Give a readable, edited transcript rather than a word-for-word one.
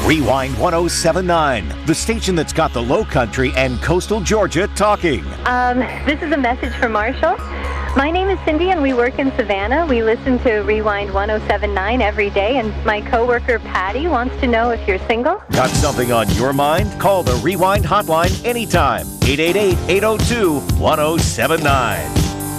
Rewind 1079, the station that's got the Low Country and coastal Georgia talking. This is a message for Marshall. My name is Cindy and we work in Savannah. We listen to Rewind 1079 every day, and my coworker Patty wants to know if you're single. Got something on your mind? Call the Rewind hotline anytime. 888-802-1079.